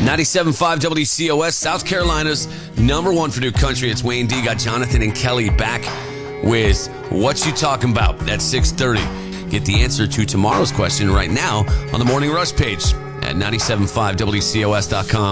97.5 WCOS, South Carolina's #1 for new country. It's Wayne D. Got Jonathan and Kelly back with What You Talking About at 6:30. Get the answer to tomorrow's question right now on the Morning Rush page at 975WCOS.com.